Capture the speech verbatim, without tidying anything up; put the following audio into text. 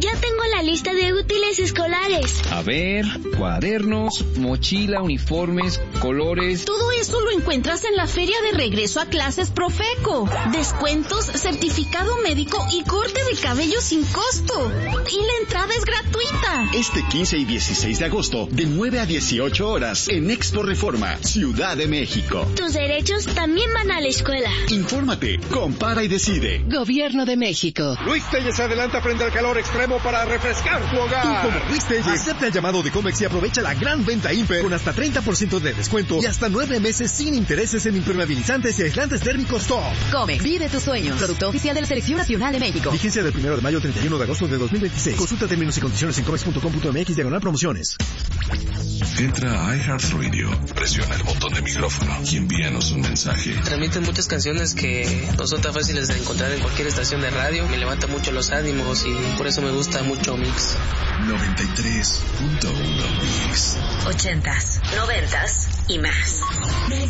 Ya tengo la lista de útiles escolares. A ver, cuadernos, mochila, uniformes, colores. Todo eso lo encuentras en la feria de regreso a clases Profeco. Descuentos, certificado médico y corte de cabello sin costo. Y la entrada es gratuita. Este quince y dieciséis de agosto, de nueve a dieciocho horas, en Expo Reforma, Ciudad de México. Tus derechos también van a la escuela. Infórmate, compara y decide. Gobierno de México. Luis Telles se adelanta frente al calor extremo para refrescar tu hogar. Tú como Luis Telles, acepta el llamado de Comex y aprovecha la gran venta Imper con hasta treinta por ciento de descuento y hasta nueve meses sin intereses en impermeabilizantes y aislantes térmicos Top. Comex, vive tus sueños. Producto oficial de la Selección Nacional de México. Vigencia del primero de mayo al treinta y uno de agosto de dos mil veintiséis. Consulta términos y condiciones en comex punto com punto m x diagonal promociones. Entra a iHeartRadio, presiona el botón de micrófono y envíanos un mensaje. Transmiten muchas canciones que no son tan fáciles de encontrar en cualquier estación de radio. Me levanta mucho los ánimos y por eso me gusta mucho Mix. noventa y tres punto uno Mix. Ochentas, noventas y más.